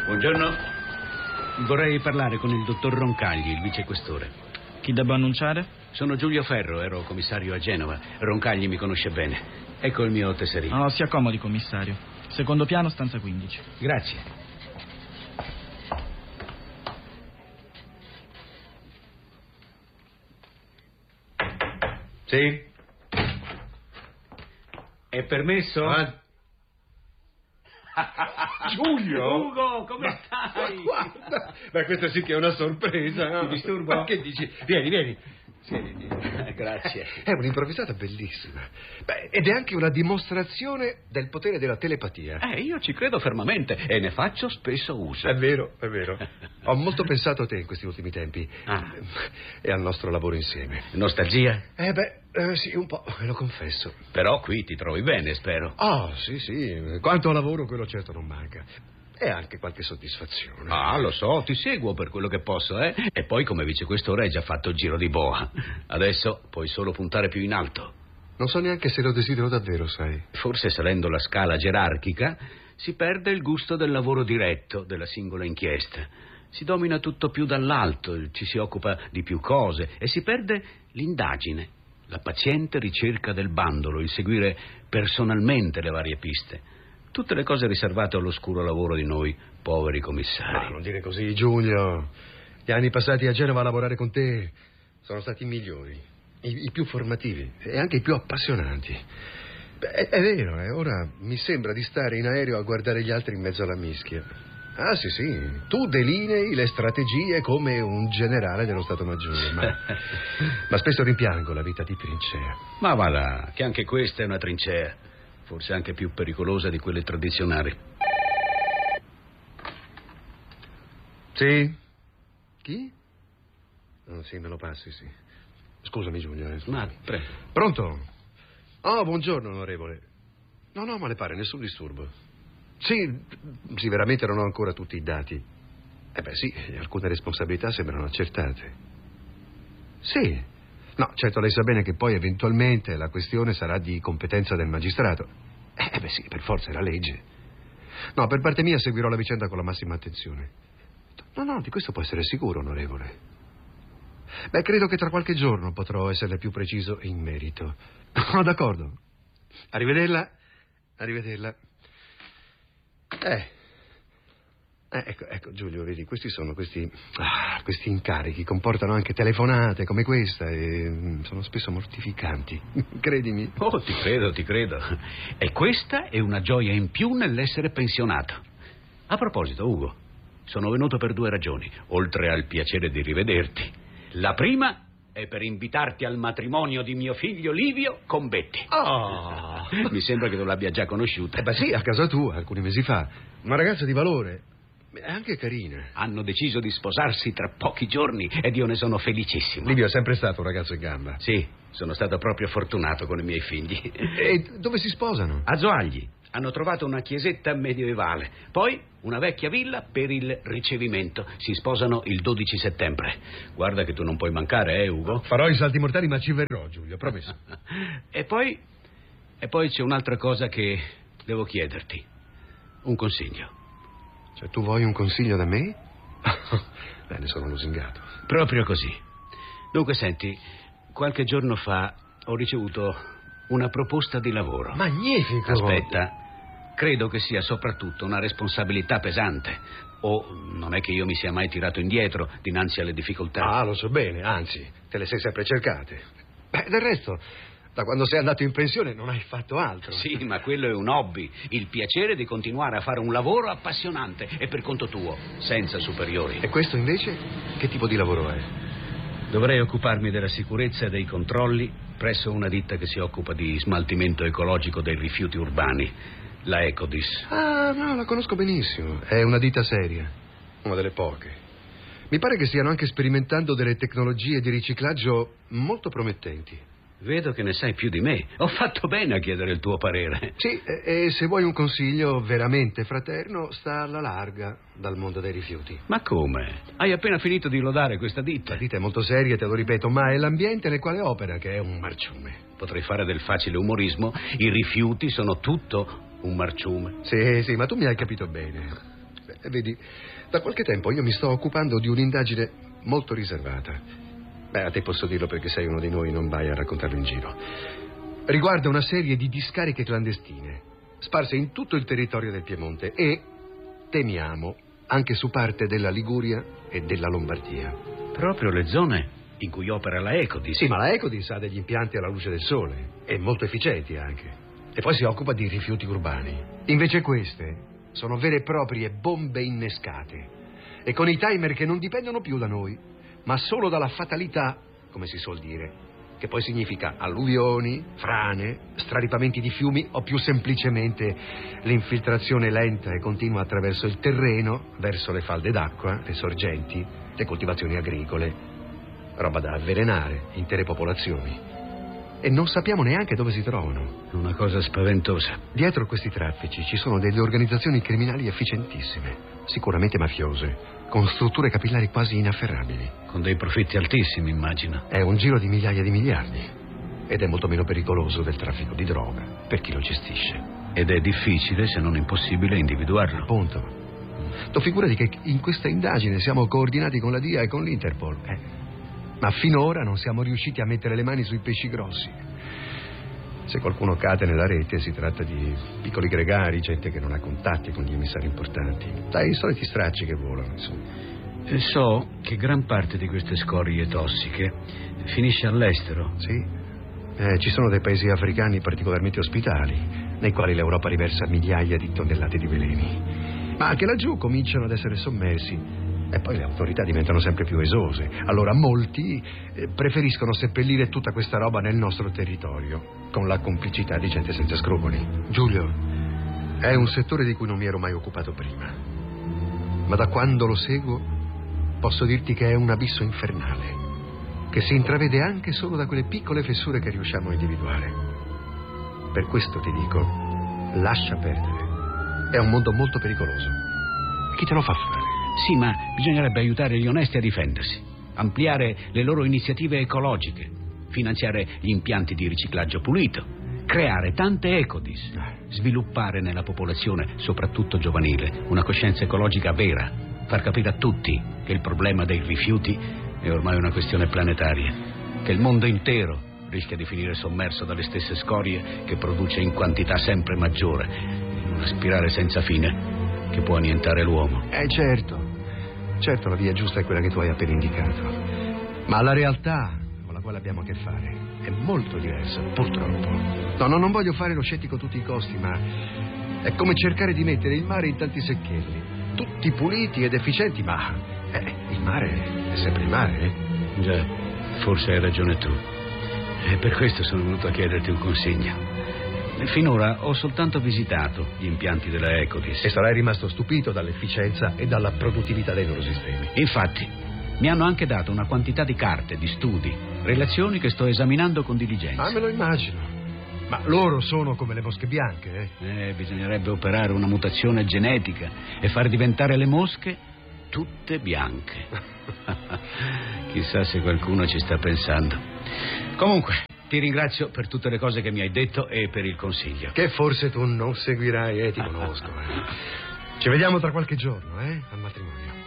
Buongiorno. Vorrei parlare con il dottor Roncagli, il vicequestore. Chi devo annunciare? Sono Giulio Ferro, ero commissario a Genova. Roncagli mi conosce bene. Ecco il mio tesserino. No, si accomodi, commissario. Secondo piano, stanza 15. Grazie. Sì? È permesso? Giulio! Ugo, come stai? Guarda, ma questa sì che è una sorpresa. Ti disturbo? Ma che dici? Vieni. Siediti. Grazie. È un'improvvisata bellissima. Beh, ed è anche una dimostrazione del potere della telepatia. Io ci credo fermamente e ne faccio spesso uso. È vero. Ho molto pensato a te in questi ultimi tempi. E al nostro lavoro insieme. Nostalgia? Sì, un po', lo confesso. Però qui ti trovi bene, spero. Sì. Quanto a lavoro, quello certo non manca. E anche qualche soddisfazione. Lo so, ti seguo per quello che posso, eh? E poi come vicequestore hai già fatto il giro di boa. Adesso puoi solo puntare più in alto. Non so neanche se lo desidero davvero, sai. Forse salendo la scala gerarchica si perde il gusto del lavoro diretto, della singola inchiesta. Si domina tutto più dall'alto, ci si occupa di più cose e si perde l'indagine, la paziente ricerca del bandolo, il seguire personalmente le varie piste. Tutte le cose riservate all'oscuro lavoro di noi, poveri commissari. Ma non dire così, Giulio. Gli anni passati a Genova a lavorare con te sono stati i migliori, i più formativi e anche i più appassionanti. È vero, ora mi sembra di stare in aereo a guardare gli altri in mezzo alla mischia. Sì, tu delinei le strategie come un generale dello Stato Maggiore, ma spesso rimpiango la vita di trincea. Ma va là, che anche questa è una trincea. Forse anche più pericolosa di quelle tradizionali. Sì? Chi? Sì, me lo passi, sì. Scusami, Giulio. Ma, prego. Pronto? Buongiorno, onorevole. No, ma le pare, nessun disturbo. Sì, veramente non ho ancora tutti i dati. Sì, alcune responsabilità sembrano accertate. Sì. No, certo, lei sa bene che poi eventualmente la questione sarà di competenza del magistrato. Sì, per forza è la legge. No, per parte mia seguirò la vicenda con la massima attenzione. No, di questo può essere sicuro, onorevole. Credo che tra qualche giorno potrò essere più preciso in merito. D'accordo. Arrivederla. Ecco, Giulio, vedi, questi incarichi comportano anche telefonate come questa e sono spesso mortificanti, credimi. Ti credo. E questa è una gioia in più nell'essere pensionato. A proposito, Ugo, sono venuto per 2 ragioni, oltre al piacere di rivederti. La prima è per invitarti al matrimonio di mio figlio Livio con Betty. Mi sembra che tu l'abbia già conosciuta. Sì, a casa tua, alcuni mesi fa. Una ragazza di valore. È anche carina. Hanno deciso di sposarsi tra pochi giorni ed io ne sono felicissimo. Livio è sempre stato un ragazzo in gamba. Sì, sono stato proprio fortunato con i miei figli. E dove si sposano? A Zoagli. Hanno trovato una chiesetta medievale, poi una vecchia villa per il ricevimento. Si sposano il 12 settembre. Guarda che tu non puoi mancare, Ugo? Farò i salti mortali, ma ci verrò, Giulio, promesso. E poi c'è un'altra cosa che devo chiederti. Un consiglio. Cioè, tu vuoi un consiglio da me? Ne sono lusingato. Proprio così. Dunque, senti, qualche giorno fa ho ricevuto una proposta di lavoro. Magnifico! Aspetta, credo che sia soprattutto una responsabilità pesante. O non è che io mi sia mai tirato indietro dinanzi alle difficoltà. Lo so bene, anzi, te le sei sempre cercate. Del resto, da quando sei andato in pensione non hai fatto altro. Sì, ma quello è un hobby, il piacere di continuare a fare un lavoro appassionante e per conto tuo, senza superiori. E questo invece? Che tipo di lavoro è? Dovrei occuparmi della sicurezza e dei controlli presso una ditta che si occupa di smaltimento ecologico dei rifiuti urbani, la Ecodis. No, la conosco benissimo. È una ditta seria, una delle poche. Mi pare che stiano anche sperimentando delle tecnologie di riciclaggio molto promettenti. Vedo che ne sai più di me. Ho fatto bene a chiedere il tuo parere. Sì, e se vuoi un consiglio veramente fraterno, sta alla larga dal mondo dei rifiuti. Ma come? Hai appena finito di lodare questa ditta. La ditta è molto seria, te lo ripeto, ma è l'ambiente nel quale opera che è un marciume. Potrei fare del facile umorismo. I rifiuti sono tutto un marciume. Sì, ma tu mi hai capito bene. E vedi, da qualche tempo io mi sto occupando di un'indagine molto riservata. A te posso dirlo perché sei uno di noi, non vai a raccontarlo in giro. Riguarda una serie di discariche clandestine, sparse in tutto il territorio del Piemonte e, temiamo, anche su parte della Liguria e della Lombardia. Proprio le zone in cui opera la Ecodis. Sì, ma la Ecodis ha degli impianti alla luce del sole e molto efficienti anche. E poi si occupa di rifiuti urbani. Invece queste sono vere e proprie bombe innescate e con i timer che non dipendono più da noi, ma solo dalla fatalità, come si suol dire, che poi significa alluvioni, frane, straripamenti di fiumi o più semplicemente l'infiltrazione lenta e continua attraverso il terreno verso le falde d'acqua, le sorgenti, le coltivazioni agricole, roba da avvelenare intere popolazioni. E non sappiamo neanche dove si trovano. Una cosa spaventosa. Dietro questi traffici ci sono delle organizzazioni criminali efficientissime, sicuramente mafiose, con strutture capillari quasi inafferrabili. Con dei profitti altissimi, immagino. È un giro di migliaia di miliardi. Ed è molto meno pericoloso del traffico di droga, per chi lo gestisce. Ed è difficile, se non impossibile, individuarlo. Appunto. Tu figurati che in questa indagine siamo coordinati con la DIA e con l'Interpol. Ma finora non siamo riusciti a mettere le mani sui pesci grossi. Se qualcuno cade nella rete si tratta di piccoli gregari, gente che non ha contatti con gli emissari importanti. Dai, i soliti stracci che volano, insomma. E so che gran parte di queste scorie tossiche finisce all'estero. Sì. Ci sono dei paesi africani particolarmente ospitali, nei quali l'Europa riversa migliaia di tonnellate di veleni. Ma anche laggiù cominciano ad essere sommersi. E poi le autorità diventano sempre più esose. Allora molti preferiscono seppellire tutta questa roba nel nostro territorio, con la complicità di gente senza scrupoli. Giulio, è un settore di cui non mi ero mai occupato prima. Ma da quando lo seguo, posso dirti che è un abisso infernale, che si intravede anche solo da quelle piccole fessure che riusciamo a individuare. Per questo ti dico, lascia perdere. È un mondo molto pericoloso. Chi te lo fa fare? Sì, ma bisognerebbe aiutare gli onesti a difendersi, ampliare le loro iniziative ecologiche, finanziare gli impianti di riciclaggio pulito, creare tante Ecodis, sviluppare nella popolazione, soprattutto giovanile, una coscienza ecologica vera, far capire a tutti che il problema dei rifiuti è ormai una questione planetaria, che il mondo intero rischia di finire sommerso dalle stesse scorie che produce in quantità sempre maggiore, in una spirale senza fine che può annientare l'uomo. Certo, la via giusta è quella che tu hai appena indicato. Ma la realtà con la quale abbiamo a che fare è molto diversa, purtroppo. No, non voglio fare lo scettico a tutti i costi, ma è come cercare di mettere il mare in tanti secchielli, tutti puliti ed efficienti, ma il mare è sempre il mare, eh? Già, forse hai ragione tu. E per questo sono venuto a chiederti un consiglio. Finora ho soltanto visitato gli impianti della Ecodis. E sarai rimasto stupito dall'efficienza e dalla produttività dei loro sistemi. Infatti, mi hanno anche dato una quantità di carte, di studi, relazioni che sto esaminando con diligenza. Me lo immagino. Ma loro sono come le mosche bianche, Bisognerebbe operare una mutazione genetica e far diventare le mosche tutte bianche. Chissà se qualcuno ci sta pensando. Comunque, ti ringrazio per tutte le cose che mi hai detto e per il consiglio. Che forse tu non seguirai, ti conosco. Ci vediamo tra qualche giorno, al matrimonio.